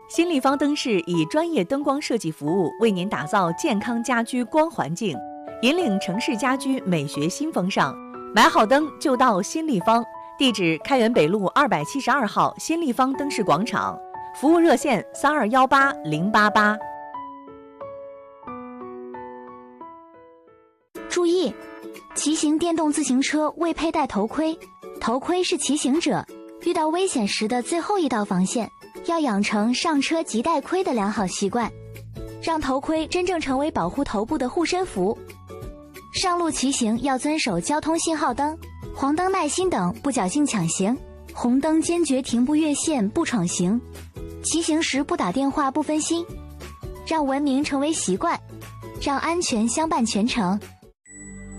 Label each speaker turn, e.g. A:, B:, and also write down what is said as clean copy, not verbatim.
A: 新立方灯饰以专业灯光设计服务为您打造健康家居光环境，引领城市家居美学新风尚。买好灯就到新立方，地址开元北路272号新立方灯饰广场，服务热线3218-088。
B: 注意，骑行电动自行车未佩戴头盔，头盔是骑行者遇到危险时的最后一道防线，要养成上车即戴盔的良好习惯，让头盔真正成为保护头部的护身符。上路骑行要遵守交通信号灯、黄灯耐心等，不侥幸抢行；红灯坚决停步越线，不闯行。骑行时不打电话，不分心，让文明成为习惯，让安全相伴全程。